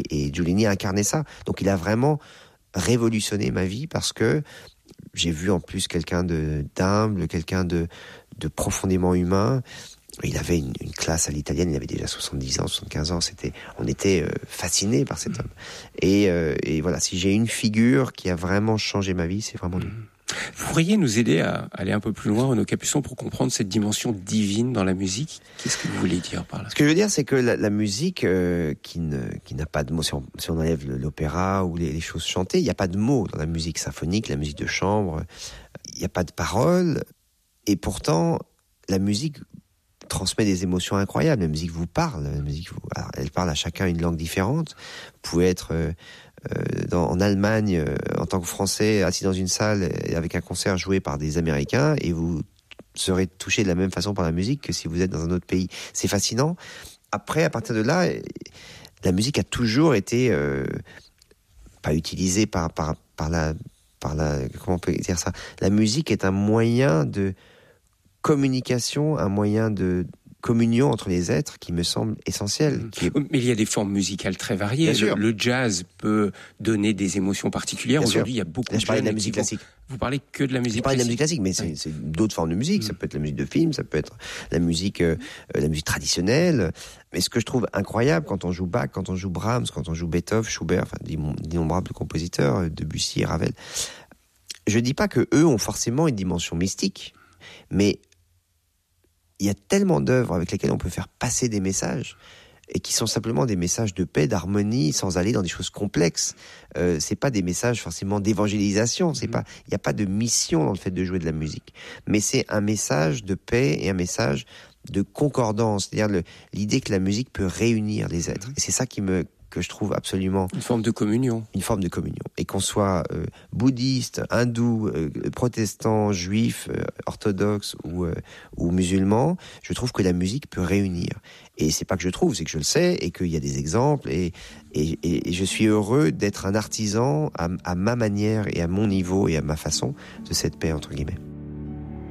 Et Giulini a incarné ça. Donc il a vraiment révolutionné ma vie parce que j'ai vu en plus quelqu'un d'humble, quelqu'un de profondément humain. Il avait une classe à l'italienne, il avait déjà 70 ans, 75 ans, on était fascinés par cet homme. Et voilà, si j'ai une figure qui a vraiment changé ma vie, c'est vraiment lui. Vous pourriez nous aider à aller un peu plus loin, Renaud Capuçon, pour comprendre cette dimension divine dans la musique? Qu'est-ce que vous voulez dire par là? Ce que je veux dire, c'est que la musique qui n'a pas de mots, si on enlève l'opéra ou les choses chantées, il n'y a pas de mots dans la musique symphonique, la musique de chambre, il n'y a pas de paroles, et pourtant, la musique transmet des émotions incroyables. La musique vous parle, elle parle à chacun une langue différente. Vous pouvez être en Allemagne, en tant que Français, assis dans une salle avec un concert joué par des Américains, et vous serez touché de la même façon par la musique que si vous êtes dans un autre pays. C'est fascinant. Après, à partir de là, la musique a toujours été pas utilisée par la comment on peut dire ça? La musique est un moyen de communication, un moyen de communion entre les êtres qui me semble essentiel. Mais il y a des formes musicales très variées. Le jazz peut donner des émotions particulières. Bien Aujourd'hui, sûr. il y a beaucoup Là, de je parlais de la jeunes musique classique. Vous parlez que de la musique classique. Je parlais de la musique classique, mais c'est d'autres formes de musique. Ça peut être la musique de film, ça peut être la musique traditionnelle. Mais ce que je trouve incroyable quand on joue Bach, quand on joue Brahms, quand on joue Beethoven, Schubert, enfin d'innombrables compositeurs, Debussy et Ravel, je dis pas que eux ont forcément une dimension mystique, mais il y a tellement d'œuvres avec lesquelles on peut faire passer des messages et qui sont simplement des messages de paix, d'harmonie, sans aller dans des choses complexes. C'est pas des messages forcément d'évangélisation. Il y a pas de mission dans le fait de jouer de la musique, mais c'est un message de paix et un message de concordance, c'est-à-dire l'idée que la musique peut réunir les êtres. Et c'est ça que je trouve absolument... Une forme de communion. Une forme de communion. Et qu'on soit bouddhiste, hindou, protestant, juif, orthodoxe ou musulman, je trouve que la musique peut réunir. Et c'est pas que je trouve, c'est que je le sais, et qu'il y a des exemples, et je suis heureux d'être un artisan à ma manière et à mon niveau et à ma façon de cette paix, entre guillemets.